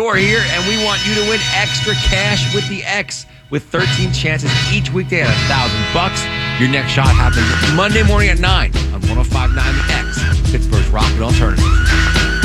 Thor here, and we want you to win extra cash with the X with 13 chances each weekday at $1,000. Your next shot happens Monday morning at 9 on 105.